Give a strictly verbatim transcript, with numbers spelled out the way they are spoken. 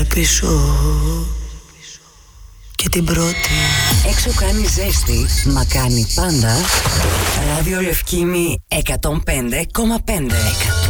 πίσω και την πρώτη. Έξω κάνει ζέστη, μα κάνει πάντα. Ράδιο Λευκήμη εκατόν πέντε κόμμα πέντε.